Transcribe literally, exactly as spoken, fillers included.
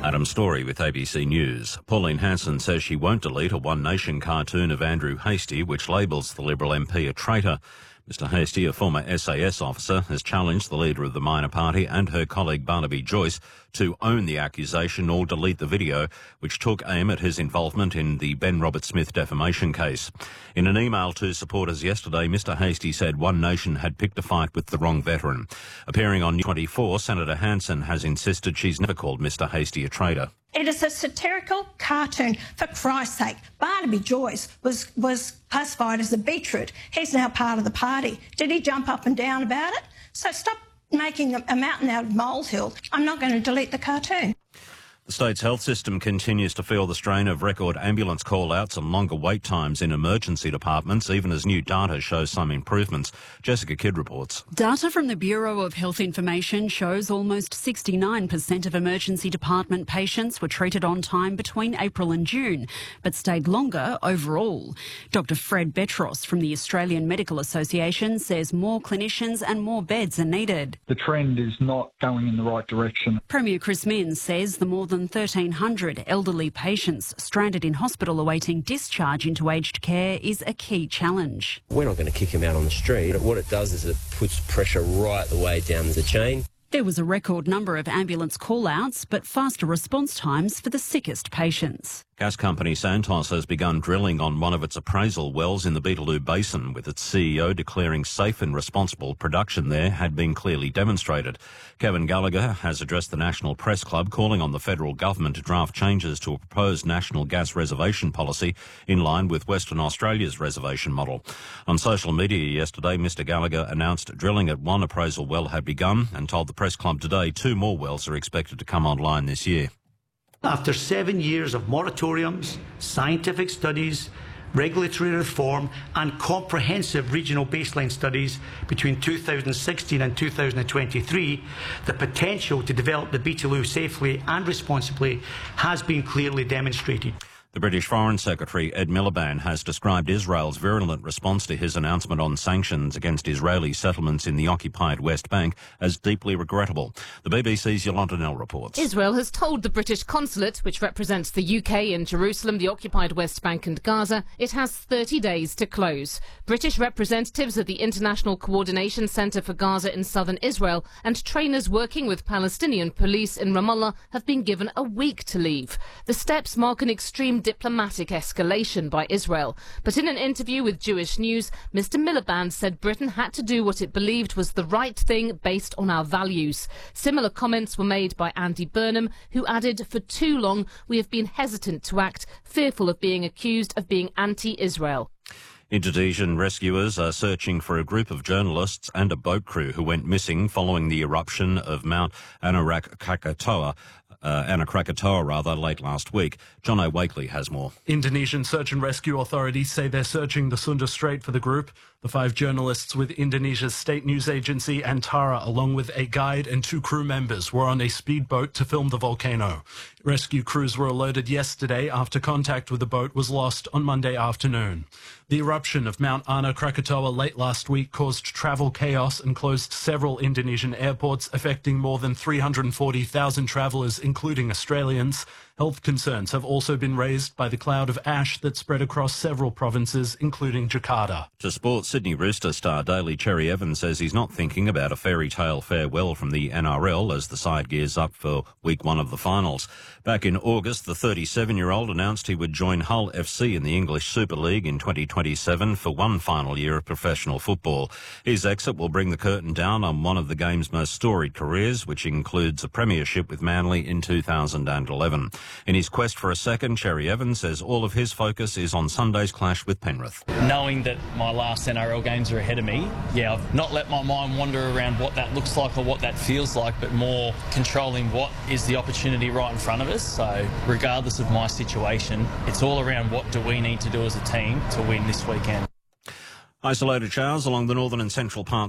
Adam Story with A B C News. Pauline Hanson says she won't delete a One Nation cartoon of Andrew Hastie, which labels the Liberal M P a traitor. Mister Hastie, a former S A S officer, has challenged the leader of the minor party and her colleague Barnaby Joyce to own the accusation or delete the video, which took aim at his involvement in the Ben Roberts-Smith defamation case. In an email to supporters yesterday, Mister Hastie said One Nation had picked a fight with the wrong veteran. Appearing on News twenty-four, Senator Hanson has insisted she's never called Mister Hastie a traitor. It is a satirical cartoon, for Christ's sake. Barnaby Joyce was, was classified as a beetroot. He's now part of the party. Did he jump up and down about it? So stop making a mountain out of molehill. I'm not going to delete the cartoon. The state's health system continues to feel the strain of record ambulance call-outs and longer wait times in emergency departments, even as new data shows some improvements. Jessica Kidd reports. Data from the Bureau of Health Information shows almost sixty-nine percent of emergency department patients were treated on time between April and June, but stayed longer overall. Doctor Fred Betros from the Australian Medical Association says more clinicians and more beds are needed. The trend is not going in the right direction. Premier Chris Minns says the more than thirteen hundred elderly patients stranded in hospital awaiting discharge into aged care is a key challenge. We're not going to kick him out on the street. What it does is it puts pressure right the way down the chain. There was a record number of ambulance call-outs, but faster response times for the sickest patients. Gas company Santos has begun drilling on one of its appraisal wells in the Beetaloo Basin, with its C E O declaring safe and responsible production there had been clearly demonstrated. Kevin Gallagher has addressed the National Press Club, calling on the federal government to draft changes to a proposed national gas reservation policy in line with Western Australia's reservation model. On social media yesterday, Mister Gallagher announced drilling at one appraisal well had begun and told the Press Club today two more wells are expected to come online this year. After seven years of moratoriums, scientific studies, regulatory reform and comprehensive regional baseline studies between two thousand sixteen and two thousand twenty-three, the potential to develop the Beetaloo safely and responsibly has been clearly demonstrated. The British Foreign Secretary Ed Miliband has described Israel's virulent response to his announcement on sanctions against Israeli settlements in the occupied West Bank as deeply regrettable. The B B C's Yolanda Nell reports. Israel has told the British consulate, which represents the U K in Jerusalem, the occupied West Bank and Gaza, it has thirty days to close. British representatives at the International Coordination Centre for Gaza in southern Israel and trainers working with Palestinian police in Ramallah have been given a week to leave. The steps mark an extreme diplomatic escalation by Israel. But in an interview with Jewish News, Mister Miliband said Britain had to do what it believed was the right thing based on our values. Similar comments were made by Andy Burnham, who added, "For too long we have been hesitant to act, fearful of being accused of being anti-Israel." Indonesian rescuers are searching for a group of journalists and a boat crew who went missing following the eruption of Mount Anak Krakatoa. Uh, Anak Krakatoa, rather, late last week. John O'Wakely has more. Indonesian search and rescue authorities say they're searching the Sunda Strait for the group. The five journalists with Indonesia's state news agency Antara, along with a guide and two crew members, were on a speedboat to film the volcano. Rescue crews were alerted yesterday after contact with the boat was lost on Monday afternoon. The eruption of Mount Anak Krakatoa late last week caused travel chaos and closed several Indonesian airports, affecting more than three hundred forty thousand travellers, including Australians. Health concerns have also been raised by the cloud of ash that spread across several provinces, including Jakarta. To sport, Sydney Rooster star Daly Cherry Evans says he's not thinking about a fairy tale farewell from the N R L as the side gears up for week one of the finals. Back in August, the thirty-seven-year-old announced he would join Hull F C in the English Super League in twenty twenty-seven for one final year of professional football. His exit will bring the curtain down on one of the game's most storied careers, which includes a premiership with Manly in two thousand eleven. In his quest for a second, Cherry Evans says all of his focus is on Sunday's clash with Penrith. Knowing that my last N R L games are ahead of me, yeah, I've not let my mind wander around what that looks like or what that feels like, but more controlling what is the opportunity right in front of us. So regardless of my situation, it's all around what do we need to do as a team to win this weekend. Isolated showers along the northern and central parts